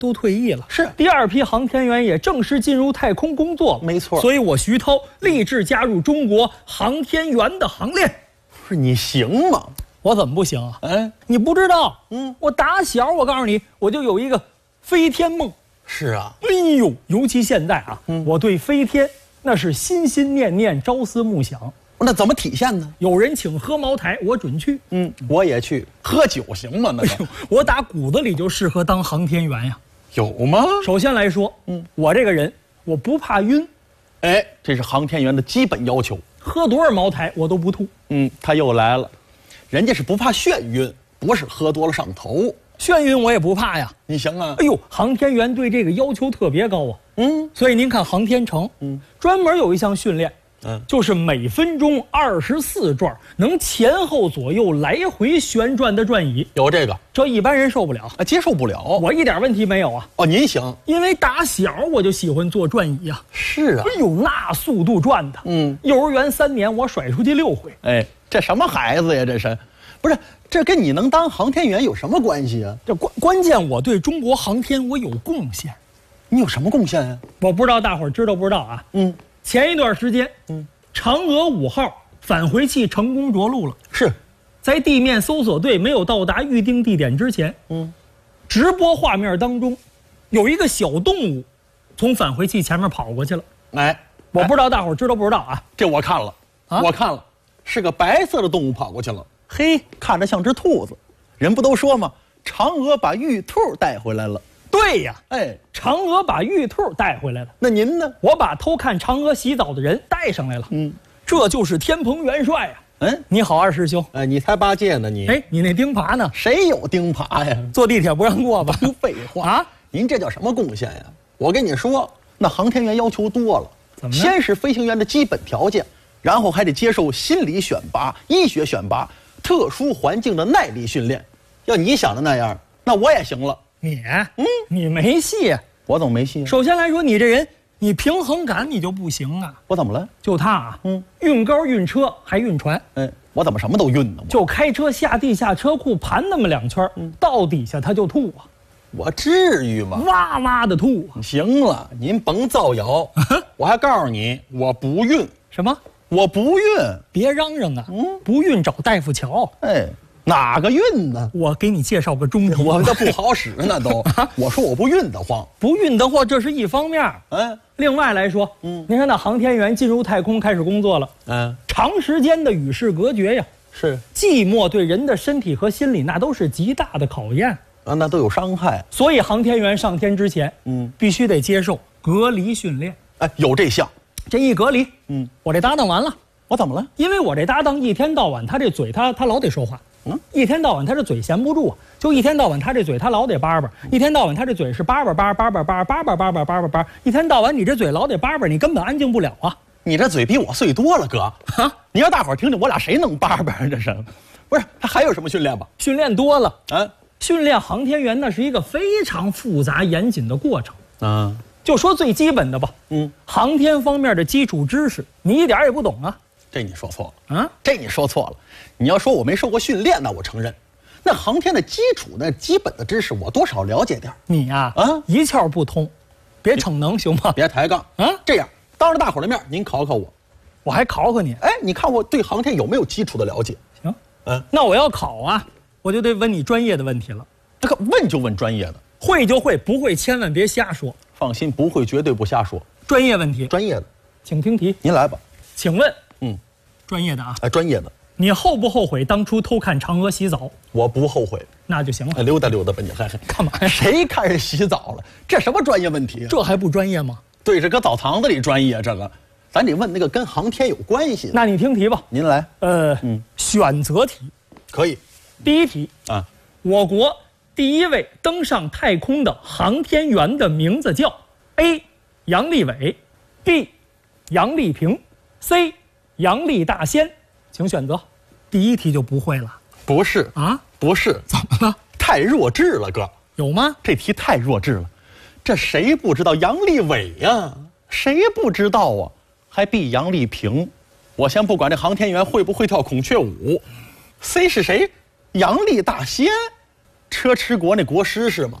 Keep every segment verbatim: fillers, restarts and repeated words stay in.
都退役了， 是第二批航天员也正式进入太空工作了， 没错。 所以我徐涛立志加入中国航天员的行列。 不是你行吗？ 我怎么不行啊？ 哎， 你不知道， 嗯， 我打小我告诉你，我就有一个飞天梦。 是啊， 哎呦，尤其现在啊， 嗯， 我对飞天那是心心念念、朝思暮想。 那怎么体现呢？ 有人请喝茅台，我准去。 嗯，我也去。喝酒行吗？那个， 我打骨子里就适合当航天员呀。 有吗？ 首先来说，嗯，我这个人我不怕晕， 哎，这是航天员的基本要求。 喝多少茅台我都不吐。 嗯，他又来了，人家是不怕眩晕，不是喝多了上头。 眩晕我也不怕呀。 你行啊？ 哎呦，航天员对这个要求特别高啊。 嗯， 所以您看航天城，嗯，专门有一项训练。嗯，就是每分钟二十四转，能前后左右来回旋转的转椅。 有这个， 这一般人受不了啊，接受不了。 我一点问题没有啊。 哦，您行， 因为打小我就喜欢坐转椅啊。 是啊， 哎呦，那速度转的，嗯，幼儿园三年我甩出去六回。 哎，这什么孩子呀？这是，不是？这跟你能当航天员有什么关系啊？ 这关关键我对中国航天我有贡献。 你有什么贡献呀？ 我不知道大伙儿知道不知道啊？嗯。前一段时间，嗯，嫦娥五号返回器成功着陆了。 是， 在地面搜索队没有到达预定地点之前，嗯，直播画面当中，有一个小动物从返回器前面跑过去了。 哎， 我不知道大伙儿知道不知道啊？ 这我看了，啊，我看了，是个白色的动物跑过去了。嘿，看着像只兔子。人不都说吗？嫦娥把玉兔带回来了。 对呀， 哎， 嫦娥把玉兔带回来了。 那您呢？ 我把偷看嫦娥洗澡的人带上来了。嗯，这就是天蓬元帅呀。嗯，你好，二师兄。 哎，你才八戒呢，你。 哎，你那钉耙呢？ 谁有钉耙呀？ 坐地铁不让过吧？ 不废话啊！您这叫什么贡献呀？我跟你说，那航天员要求多了。 怎么？ 先是飞行员的基本条件，然后还得接受心理选拔、医学选拔、特殊环境的耐力训练。要你想的那样，那我也行了。 你，嗯，你没戏。 我怎么没戏？ 首先来说，你这人，你平衡感你就不行啊。 我怎么了？ 就他啊，嗯，运高运车还运船。 嗯，我怎么什么都运呢？ 就开车下地下车库盘那么两圈，嗯，到底下他就吐啊。 我至于吗？ 哇哇的吐啊！ 行了，您甭造谣。我还告诉你，我不运。 什么？ 我不运。 别嚷嚷啊！嗯，不运找大夫瞧。 哎。哪个运呢？ 我给你介绍个中医， 我这不好使呢都。我说我不运得慌， 不运得慌，这是一方面。嗯，另外来说，嗯，您看那航天员进入太空开始工作了，嗯，长时间的与世隔绝呀， 是寂寞对人的身体和心理那都是极大的考验啊，那都有伤害。 所以航天员上天之前，嗯，必须得接受隔离训练。 哎，有这项， 这一隔离，嗯，我这搭档完了， 我怎么了？ 因为我这搭档一天到晚他这嘴他他老得说话。嗯，一天到晚他这嘴闲不住啊，就一天到晚他这嘴他老得叭叭，一天到晚他这嘴是叭叭叭叭叭叭叭叭叭叭叭叭叭，一天到晚你这嘴老得叭叭，你根本安静不了啊！ 你这嘴比我碎多了，哥啊！你让大伙儿听听，我俩谁能叭叭？这是，不是？他还有什么训练吧？ 训练多了啊！ 训练航天员那是一个非常复杂严谨的过程啊。 就说最基本的吧，嗯，航天方面的基础知识你一点也不懂啊。 这你说错了啊！这你说错了。你要说我没受过训练，那我承认。那航天的基础、那基本的知识，我多少了解点。 你呀、啊，啊，一窍不通，别逞能行吗？ 别抬杠啊！这样，当着大伙儿的面，您考考我， 我还考考你。 哎，你看我对航天有没有基础的了解？ 行，嗯，那我要考啊，我就得问你专业的问题了。 这个问就问专业的， 会就会，不会千万别瞎说。 放心，不会绝对不瞎说。 专业问题， 专业的， 请听题。 您来吧。 请问，嗯，专业的啊， 哎，专业的。 你后不后悔当初偷看嫦娥洗澡？ 我不后悔， 那就行了。 溜达溜达吧，你还干嘛呀？ 谁看人洗澡了？这什么专业问题、啊？ 这还不专业吗？ 对，这搁澡堂子里专业，这个咱得问那个跟航天有关系的。 那你听题吧。 您来。 呃，嗯，选择题， 可以。 第一题啊，我国第一位登上太空的航天员的名字叫 A. 杨利伟 ，B. 杨丽萍 ，C. 杨丽大仙，请选择。第一题就不会了。 不是啊，不是， 怎么了？ 太弱智了，哥。 有吗？ 这题太弱智了，这谁不知道杨利伟呀、啊？谁不知道啊？还 B 杨丽萍。我先不管这航天员会不会跳孔雀舞 ，C 是谁？杨丽大仙，车迟国那国师是吗？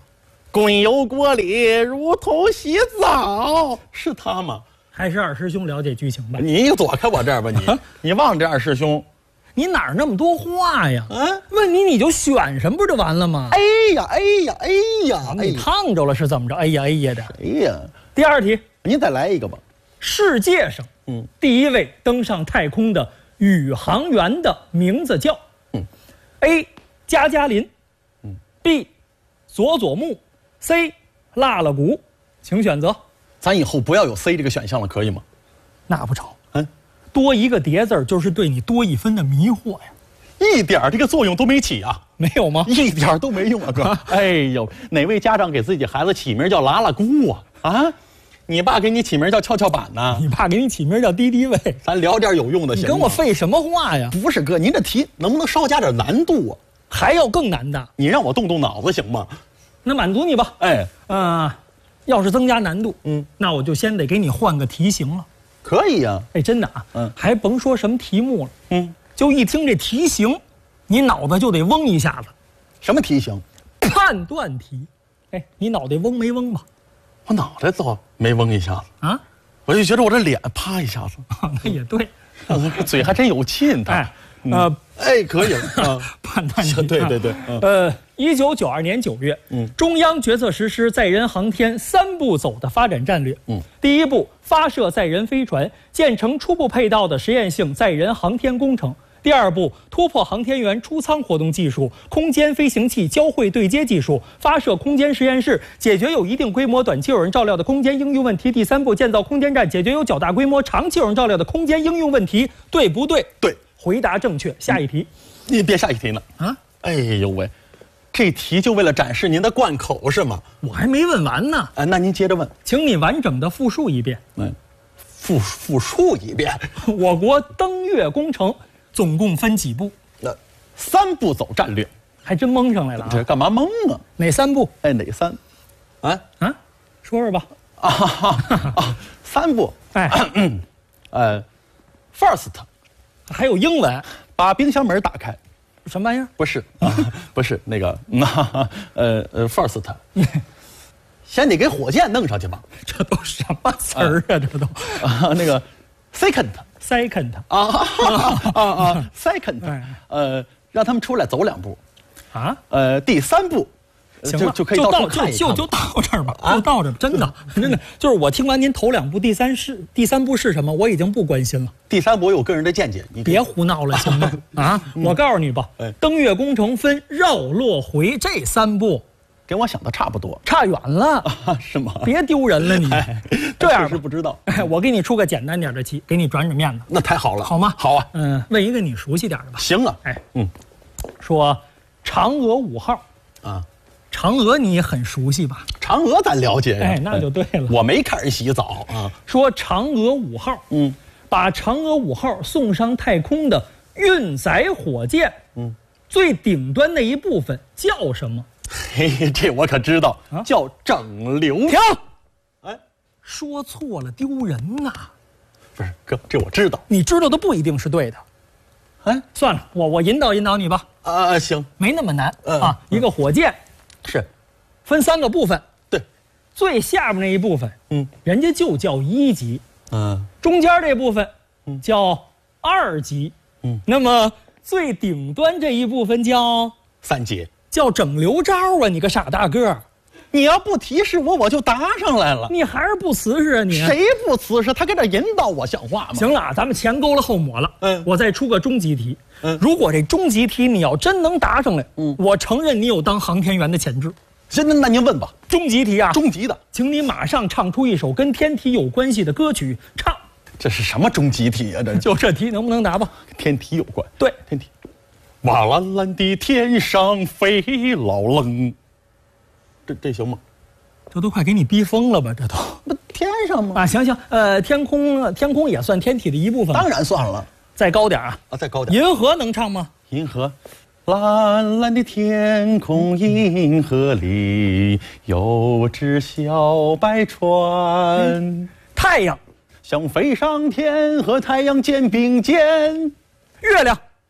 滚油锅里如同洗澡，是他吗？ 还是二师兄了解剧情吧？ 你躲开我这儿吧，你你忘这二师兄？ 你哪儿那么多话呀？ 啊， 问你你就选什么不就完了吗？ 哎呀哎呀哎呀， 你烫着了是怎么着？哎呀哎呀的。 哎呀， 第二题， 您再来一个吧。 世界上， 嗯， 第一位登上太空的宇航员的名字叫， 嗯 ，A. 加加林， 嗯 ，B. 佐佐木 ，C. 拉拉古，请选择。 咱以后不要有 C 这个选项了，可以吗？ 那不成， 嗯， 多一个叠字儿就是对你多一分的迷惑呀， 一点这个作用都没起啊， 没有吗？ 一点都没用啊，哥。哎呦，哪位家长给自己孩子起名叫拉拉姑啊？啊，你爸给你起名叫跷跷板呢？ 你爸给你起名叫敌敌畏， 咱聊点有用的行吗？ 你跟我废什么话呀？ 不是哥，您这题能不能稍加点难度啊？ 还要更难的， 你让我动动脑子行吗？ 那满足你吧。 哎， 嗯、呃，要是增加难度， 嗯， 那我就先得给你换个题型了。 可以呀、啊。 哎，真的啊， 嗯， 还甭说什么题目了， 嗯， 就一听这题型，你脑子就得嗡一下子。 什么题型？ 判断题。哎，你脑袋嗡没嗡吧？ 我脑袋倒没嗡一下子啊， 我就觉得我这脸啪一下子， 那也对， 嘴还真有劲他。 哎，呃， 哎，可以了啊， 判断题。 对对对， 嗯、呃，一九九二年九月， 嗯， 中央决策实施载人航天三步走的发展战略。 嗯， 第一步，发射载人飞船，建成初步配套的实验性载人航天工程。第二步，突破航天员出舱活动技术、空间飞行器交会对接技术，发射空间实验室，解决有一定规模短期有人照料的空间应用问题。第三步，建造空间站，解决有较大规模长期有人照料的空间应用问题。对不对？ 对， 回答正确。下一题。 你别下一题呢啊！哎呦喂，这题就为了展示您的贯口是吗？ 我还没问完呢。 哎，那您接着问， 请你完整的复述一遍。 嗯，复复述一遍。 我国登月工程总共分几步？ 那三步走战略， 还真蒙上来了啊！ 这干嘛蒙啊？ 哪三步？ 哎，哪三？啊啊，说说吧。 啊哈啊，三步。 哎， 呃 ，first， 还有英文， 把冰箱门打开。 什么玩意儿？ 不是啊，不是那个，那呃呃 ，first， 先得给火箭弄上去吧。 这都什么词儿啊？这都啊，那个 second。 second 啊啊啊 ！second， 哎呃，让他们出来走两步， 啊， 呃，第三步， 行了， 就就可以就到到处看一看就就就到这儿吧， 啊就到这儿，真的真的，就是我听完您头两步，第三是第三步是什么，我已经不关心了。 第三步我有个人的见解，你别胡闹了，行吗？啊，我告诉你吧哎， 登月工程分绕、落、回这三步， 跟我想的差不多差远了， 啊？是吗？ 别丢人了你。 哎这样吧确实不知道， 哎，我给你出个简单点的题，给你转转面子， 那太好了， 好吗？ 好啊， 嗯，问一个你熟悉点的吧。 行啊， 哎， 嗯说嫦娥五号， 啊， 嫦娥你也很熟悉吧？ 嫦娥咱了解呀， 哎那就对了我没看人洗澡啊， 说嫦娥五号， 嗯， 把嫦娥五号送上太空的运载火箭， 嗯， 最顶端那一部分叫什么？ 嘿，这我可知道， 啊叫整流。 停！ 哎， 说错了丢人呐！ 不是哥，这我知道。 你知道的不一定是对的。 哎， 算了，我我引导引导你吧， 啊，行， 没那么难、 嗯啊。一个火箭是， 分三个部分， 对， 最下面那一部分， 嗯人家就叫一级， 嗯中间这部分叫二级， 嗯， 那么最顶端这一部分叫三节。 叫整流招啊！你个傻大个， 你要不提示我，我就答上来了。 你还是不瓷实啊你！ 谁不瓷实？他跟这引导我像话吗？ 行了啊，咱们前勾了后抹了。 嗯我再出个终极题。 嗯如果这终极题你要真能答上来， 嗯我承认你有当航天员的潜质。 行，那那您问吧。 终极题啊， 终极的， 请你马上唱出一首跟天体有关系的歌曲，唱。 这是什么终极题啊？这就这题能不能答吧？ 天体有关。 对， 天体。瓦蓝蓝的天上飞老冷，这这行吗？ 这都快给你逼疯了吧？这都不天上吗？ 啊，行行，呃，天空天空也算天体的一部分。 当然算了。 再高点啊！ 啊，再高点。 银河能唱吗？ 银河，蓝蓝的天空，银河里有只小白船。嗯、 太阳， 想飞上天，和太阳肩并肩。 月亮。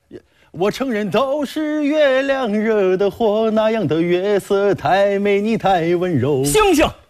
我承认都是月亮惹的祸，那样的月色太美，你太温柔。 星星。